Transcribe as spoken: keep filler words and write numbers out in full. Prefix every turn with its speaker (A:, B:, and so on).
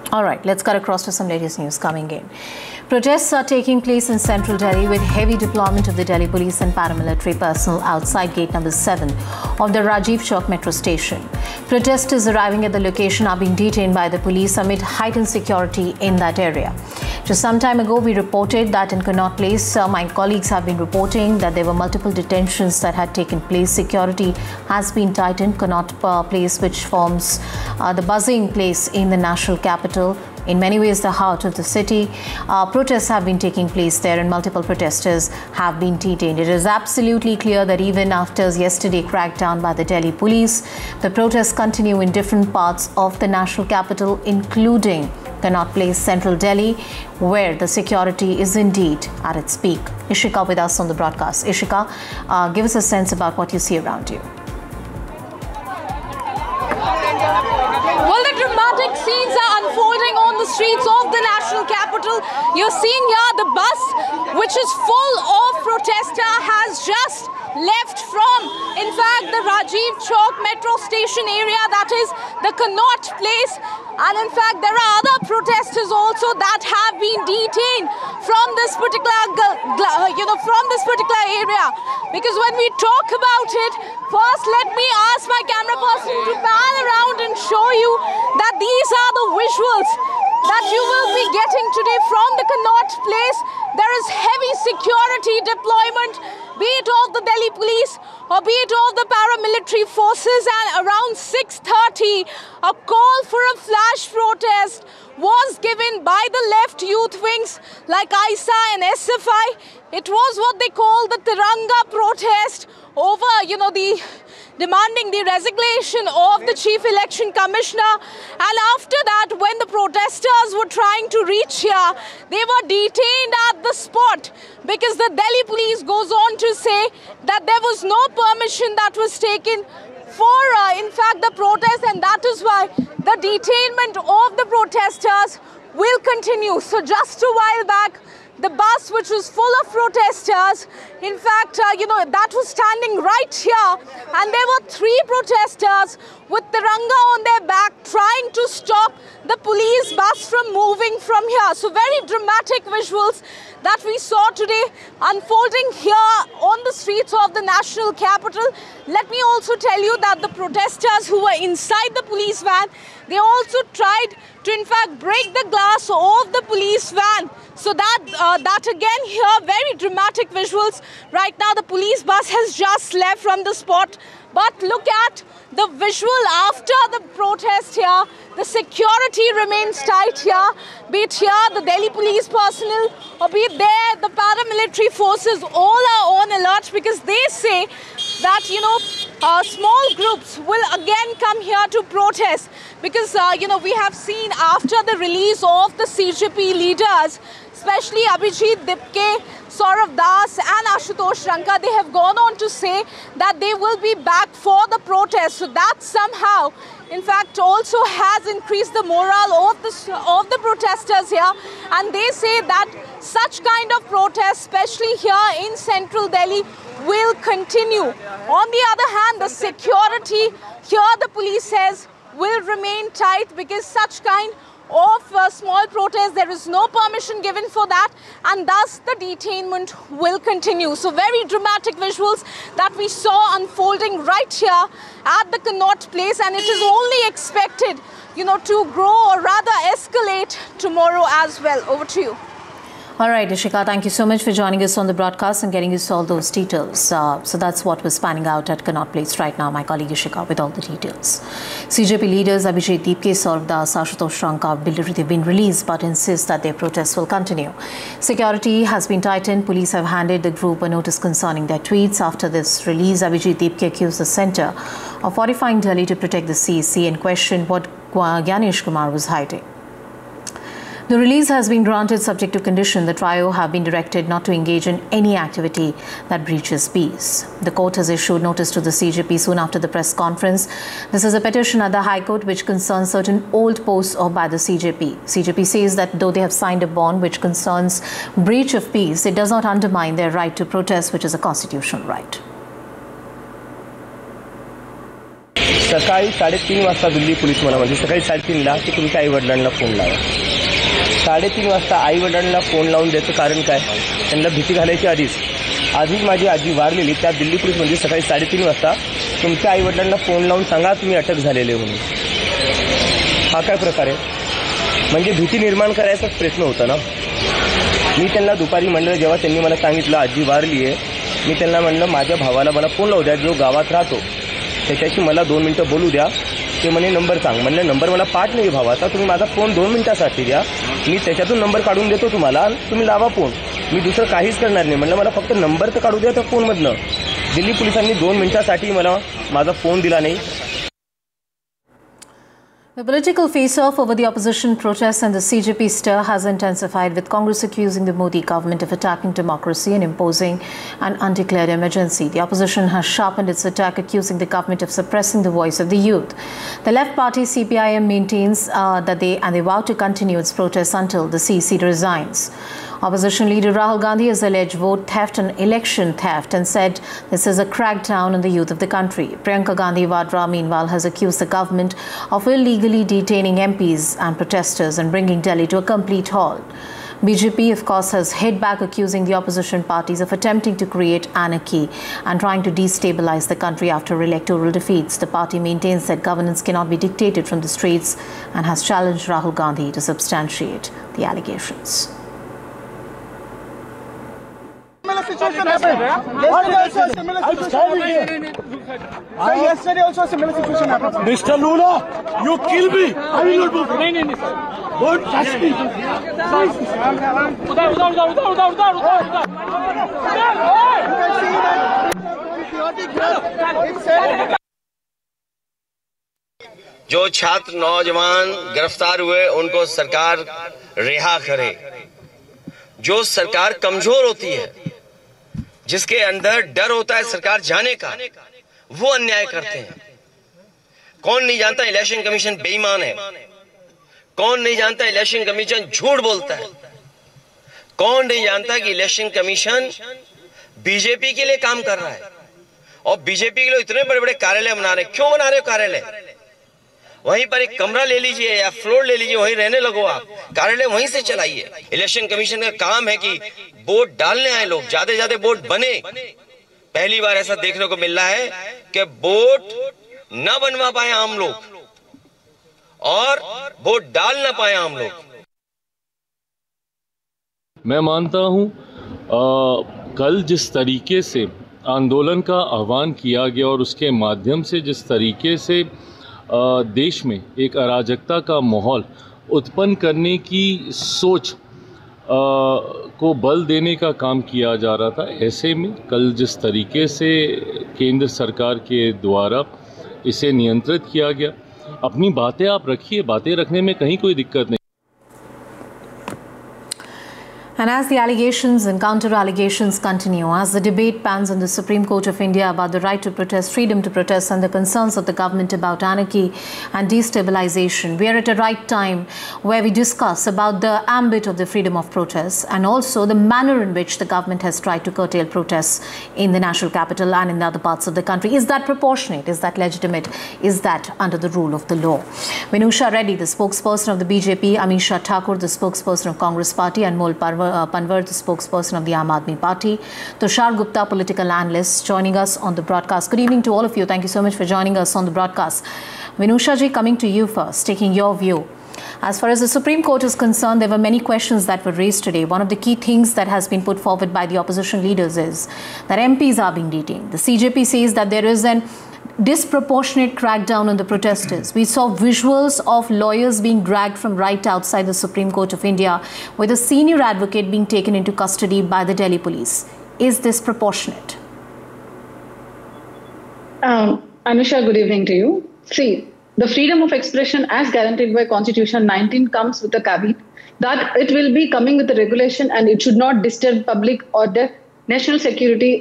A: All right, let's cut across to some latest news coming in. Protests are taking place in central Delhi with heavy deployment of the Delhi police and paramilitary personnel outside gate number seven of the Rajiv Chowk metro station. Protesters arriving at the location are being detained by the police amid heightened security in that area. Just some time ago, we reported that in Connaught Place, uh, my colleagues have been reporting that there were multiple detentions that had taken place. Security has been tightened. Connaught uh, Place, which forms uh, the buzzing place in the national capital, in many ways the heart of the city. Uh, protests have been taking place there and multiple protesters have been detained. It is absolutely clear that even after yesterday crackdown by the Delhi police, the protests continue in different parts of the national capital, including Connaught Place, central Delhi, where the security is indeed at its peak. Ishika with us on the broadcast. Ishika, uh, give us a sense about what you see around you.
B: Well, the dramatic scenes are unfolding on the streets of the national capital. You're seeing here the bus, which is full of protesters, has just left from, in fact, the Rajiv Chowk metro station area, that is the Connaught Place. And in fact, there are other protesters also that have been detained from this particular, you know, from this particular area. Because when we talk about it, first let me ask my camera person to pan around and show you that these are the visuals that you will be getting today from the Connaught Place. There is heavy security deployment, be it of the Delhi police or be it of the paramilitary forces, and around six thirty, a call for a flash protest was given by the left youth wings like I S A and S F I. It was what they call the Tiranga protest over, you know, the demanding the resignation of the Chief Election Commissioner. And after that, when the protesters were trying to reach here, they were detained at the spot because the Delhi police goes on to say that there was no permission that was taken for, uh, in fact, the protest, and that is why the detainment of the protesters will continue. So just a while back, the bus, which was full of protesters, in fact, uh, you know, that was standing right here, and there were three protesters with Tiranga on their back trying to stop the police bus from moving from here. So very dramatic visuals that we saw today unfolding here on the streets of the national capital. Let me also tell you that the protesters who were inside the police van, they also tried to in fact break the glass of the police van. So that, uh, that again here, very dramatic visuals. Right now the police bus has just left from the spot. But look at the visual after the protest here. The security remains tight here. Be it here the Delhi police personnel or be it there the paramilitary forces, all are on alert because they say that, you know, uh, small groups will again come here to protest. Because, uh, you know, we have seen after the release of the C J P leaders, especially Abhijit Dipke, Saurav Das and Ashutosh Ranka, they have gone on to say that they will be back for the protest. So that somehow, in fact, also has increased the morale of the, of the protesters here. And they say that such kind of protests, especially here in central Delhi, will continue. On the other hand, the security here, the police says, will remain tight because such kind of uh, small protests, there is no permission given for that, and thus the detainment will continue. So very dramatic visuals that we saw unfolding right here at the Connaught Place, and it is only expected, you know, to grow or rather escalate tomorrow as well. Over to you.
A: All right, Ishika, thank you so much for joining us on the broadcast and getting us all those details. Uh, so that's what was panning out at Connaught Place right now. My colleague Ishika with all the details. C J P leaders Abhijit Dipke, Saurav Das, Ashutosh Ranka, they've been released but insist that their protests will continue. Security has been tightened. Police have handed the group a notice concerning their tweets. After this release, Abhijit Dipke accused the centre of fortifying Delhi to protect the C E C and questioned what Ganesh Kumar was hiding. The release has been granted subject to condition. The trio have been directed not to engage in any activity that breaches peace. The court has issued notice to the C J P soon after the press conference. This is a petition at the High Court which concerns certain old posts of by the C J P. C J P says that though they have signed a bond which concerns breach of peace, it does not undermine their right to protest, which is a constitutional right.
C: सकाळी साडेतीन वाजता Delhi police मला म्हणजे सकाळी साडेतीनला की तुमच्या आईवडिलांना phone लावा. साडेतीन वाजता आईवडिलांना फोन लावून द्यायचं कारण काय, त्यांना भीती घालायची आधीच आधीच माझी आजी वारलेली, त्या दिल्ली पोलीस म्हणजे सकाळी साडेतीन वाजता तुमच्या आईवडिलांना फोन लावून सांगा तुम्ही अटक झालेले म्हणून. हा काय प्रकार आहे, म्हणजे भीती निर्माण करायचाच प्रयत्न होता ना. मी त्यांना दुपारी म्हणलं, जेव्हा त्यांनी मला सांगितलं आजी वारली आहे, मी त्यांना म्हणलं माझ्या भावाला मला फोन लावू द्या जो गावात राहतो, त्याच्याशी मला दोन मिनटं बोलू द्या. ते म्हणे नंबर सांग. म्हणलं नंबर मला पाठ नाही भावाचा, तुम्ही माझा फोन दोन मिनिटासाठी द्या, मी त्याच्यातून नंबर काढून देतो तुम्हाला, तुम्ही लावा फोन, मी दुसरं काहीच करणार नाही. म्हणलं मला फक्त नंबर तर काढू द्या त्या फोनमधनं. दिल्ली पोलिसांनी दोन मिनिटासाठी मला माझा फोन दिला नाही.
A: The political face-off over the opposition protests and the C J P stir has intensified, with Congress accusing the Modi government of attacking democracy and imposing an undeclared emergency. The opposition has sharpened its attack, accusing the government of suppressing the voice of the youth. The left party C P I M maintains uh, that they and they vow to continue its protests until the C C resigns. Opposition leader Rahul Gandhi has alleged vote theft and election theft and said this is a crackdown on the youth of the country. Priyanka Gandhi Vadra, meanwhile, has accused the government of illegally detaining M Ps and protesters and bringing Delhi to a complete halt. B J P, of course, has hit back, accusing the opposition parties of attempting to create anarchy and trying to destabilize the country after electoral defeats. The party maintains that governance cannot be dictated from the streets and has challenged Rahul Gandhi to substantiate the allegations.
D: Situation happened. Yesterday also a similar situation happened. So yesterday also a similar situation happened.
E: Mister Lula, you kill me. I will not move. No, no, no, sir. Don't touch me. Udar, udar, udar, udar, udar, udar, udar.
D: You can see that chaotic here. It's said.
F: जो छात्र नौजवान गिरफ्तार हुए उनको सरकार रिहा करे. जो सरकार कमजोर होती है, जिसके अंदर डर होता है सरकार जाने का, वो अन्याय करते हैं. कौन नहीं जानता इलेक्शन कमीशन बेईमान है? कौन नहीं जानता इलेक्शन कमीशन झूठ बोलता है? कौन नहीं जानता कि इलेक्शन कमीशन बीजेपी के लिए काम कर रहा है और बीजेपी के लिए इतने बड़े बड़े कार्यालय बना रहे? क्यों बना रहे हो कार्यालय? वहीं पर एक कमरा ले लीजिए या फ्लोर ले लीजिए, वहीं रहने लगो, आप कार्यालय वहीं से चलाइए. इलेक्शन कमीशन का काम है कि वोट डालने आए लोग, ज्यादा ज्यादा वोट बने. पहली बार ऐसा देखने को मिल रहा है कि वोट न बनवा पाए आम लोग और वोट डाल न पाए आम लोग.
G: मैं मानता हूं कल जिस तरीके से आंदोलन का आह्वान किया गया और उसके माध्यम से जिस तरीके से देश में एक अराजकता का माहौल उत्पन्न करने की सोच को बल देने का काम किया जा रहा था, ऐसे में कल जिस तरीके से केंद्र सरकार के द्वारा इसे नियंत्रित किया गया, अपनी बातें आप रखिए, बातें रखने में कहीं कोई दिक्कत नहीं.
A: And as the allegations and counter-allegations continue, as the debate pans on the Supreme Court of India about the right to protest, freedom to protest, and the concerns of the government about anarchy and destabilization, we are at a right time where we discuss about the ambit of the freedom of protest and also the manner in which the government has tried to curtail protests in the national capital and in the other parts of the country. Is that proportionate? Is that legitimate? Is that under the rule of the law? Vinusha Reddy, the spokesperson of the B J P, Amisha Thakur, the spokesperson of Congress Party, and Mol Parvar Uh, Panwar, the spokesperson of the Aam Aadmi Party. Tushar Gupta, political analyst, joining us on the broadcast. Good evening to all of you. Thank you so much for joining us on the broadcast. Vinusha ji, coming to you first, taking your view. As far as the Supreme Court is concerned, there were many questions that were raised today. One of the key things that has been put forward by the opposition leaders is that M Ps are being detained. The C J P says that there is an disproportionate crackdown on the protesters. We saw visuals of lawyers being dragged from right outside the Supreme Court of India, with a senior advocate being taken into custody by the Delhi police. Is this proportionate?
H: Um, Anusha, good evening to you. See, the freedom of expression as guaranteed by Constitution nineteen comes with a caveat that it will be coming with a regulation and it should not disturb public order, national security